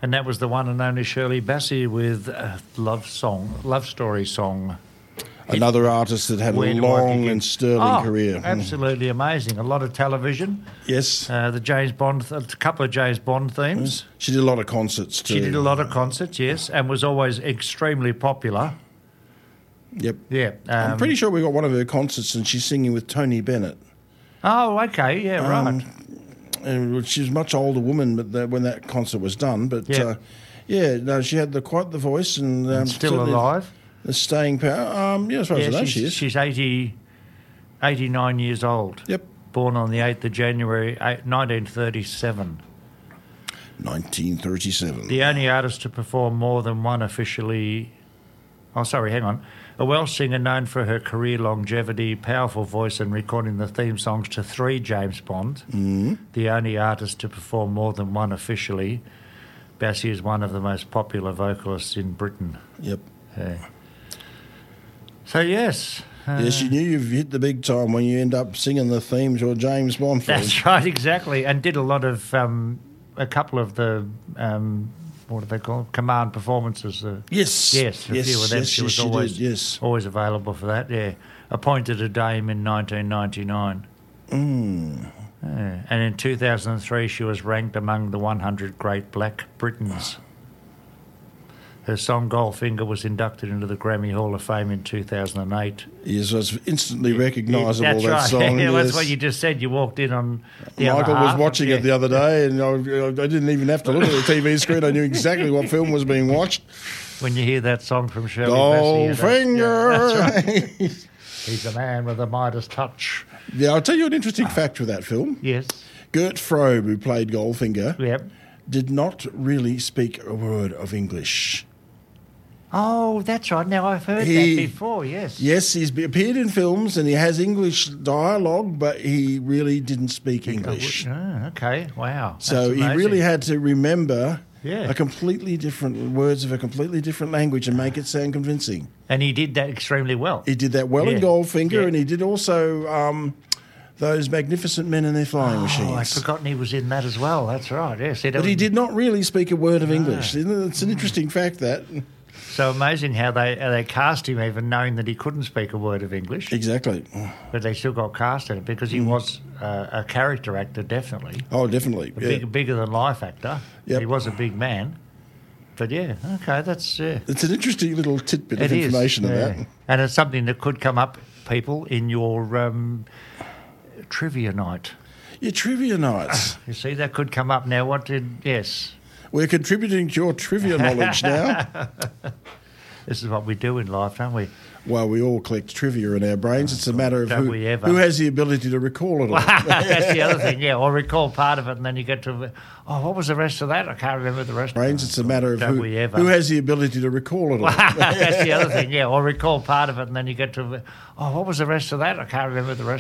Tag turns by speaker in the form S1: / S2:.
S1: And that was the one and only Shirley Bassey with Love Story Song.
S2: Another artist that had a long and sterling career.
S1: Absolutely amazing. A lot of television.
S2: Yes.
S1: A couple of James Bond themes.
S2: She did a lot of concerts too.
S1: She did a lot of concerts, yes, and was always extremely popular.
S2: Yep.
S1: Yeah.
S2: I'm pretty sure we got one of her concerts and she's singing with Tony Bennett.
S1: Oh, okay, yeah, right.
S2: And she was a much older woman when that concert was done. But, she had quite the voice. And
S1: still alive.
S2: The staying power. As far as I know, she is.
S1: She's 89 years old.
S2: Yep.
S1: Born on the 8th of January, 1937.
S2: 1937.
S1: The only artist to perform more than one officially... Oh, sorry, hang on. A Welsh singer known for her career longevity, powerful voice and recording the theme songs to 3 James Bond. The only artist to perform more than one officially. Bassey is one of the most popular vocalists in Britain.
S2: Yep.
S1: So, yes.
S2: Yes, you knew you've hit the big time when you end up singing the themes or James Bond films.
S1: That's right, exactly. And did a lot of, a couple of the, what do they call command performances?
S2: Yes.
S1: Yes, a few of them. She was always available for that, yeah. Appointed a dame in 1999. And in 2003, she was ranked among the 100 Great Black Britons. Her song Goldfinger was inducted into the Grammy Hall of Fame in 2008.
S2: Yes, it was instantly recognisable, that
S1: right.
S2: song.
S1: Yeah, that's what you just said. You walked in on the
S2: Michael
S1: other half
S2: was watching it the other day, and I didn't even have to look at the TV screen. I knew exactly what film was being watched.
S1: When you hear that song from Shirley
S2: Goldfinger!
S1: That's right. He's a man with a Midas touch.
S2: Yeah, I'll tell you an interesting fact with that film.
S1: Yes.
S2: Gert Frobe, who played Goldfinger,
S1: did
S2: not really speak a word of English.
S1: Oh, that's right. Now, I've heard that before, yes.
S2: Yes, he's appeared in films and he has English dialogue, but he really didn't speak English.
S1: Oh, okay. Wow.
S2: So he really had to remember a completely different words of a completely different language and make it sound convincing.
S1: And he did that extremely well.
S2: He did that well in Goldfinger, and he did also those Magnificent Men and Their Flying Machines.
S1: Oh, I'd forgotten he was in that as well. That's right, yes.
S2: But he did not really speak a word of English. It's an interesting fact, that.
S1: So amazing how they cast him even knowing that he couldn't speak a word of English.
S2: Exactly.
S1: But they still got cast in it because he was a character actor, definitely.
S2: Oh, definitely.
S1: A bigger-than-life actor.
S2: Yep.
S1: He was a big man. But, that's...
S2: It's an interesting little tidbit of information of that.
S1: And it's something that could come up, people, in your trivia night.
S2: Your trivia nights.
S1: You see, that could come up now. Yes...
S2: We're contributing to your trivia knowledge now.
S1: This is what we do in life, don't we?
S2: Well, we all collect trivia in our brains. It's a matter of who has the ability to recall it all.
S1: That's the other thing, or recall part of it, and then you get to, what was the rest of that? I can't remember the rest
S2: brains,
S1: of it.
S2: It's a matter of who has the ability to recall it all.
S1: That's the other thing, or recall part of it, and then you get to, what was the rest of that? I can't remember the rest